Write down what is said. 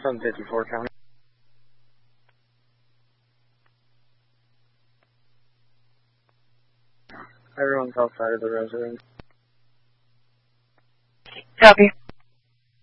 from 54 County. Everyone's outside of the residence. Copy.